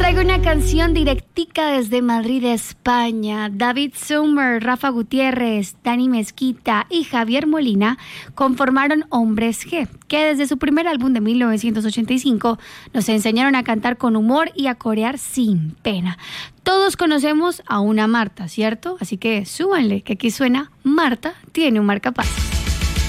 traigo una canción directica desde Madrid, España. David Sommer, Rafa Gutiérrez, Dani Mezquita y Javier Molina conformaron Hombres G, que desde su primer álbum de 1985 nos enseñaron a cantar con humor y a corear sin pena. Todos conocemos a una Marta, ¿cierto? Así que súbanle, que aquí suena Marta tiene un marcapasos.